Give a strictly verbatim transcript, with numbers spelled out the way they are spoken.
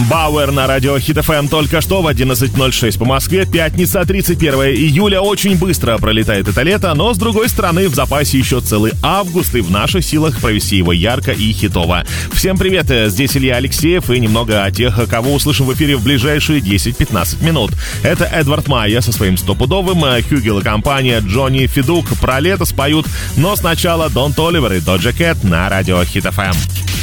Бауэр на радио Хит эф эм только что в одиннадцать ноль шесть по Москве. Пятница, тридцать первое июля. Очень быстро пролетает это лето, но с другой стороны в запасе еще целый август, и в наших силах провести его ярко и хитово. Всем привет, здесь Илья Алексеев, и немного о тех, кого услышим в эфире в ближайшие десять-пятнадцать минут. Это Эдвард Майя со своим стопудовым, Хюгел и компания, Джонни Федук про лето споют, но сначала Дон Толивер и Доджа Кэт на радио Хит эф эм.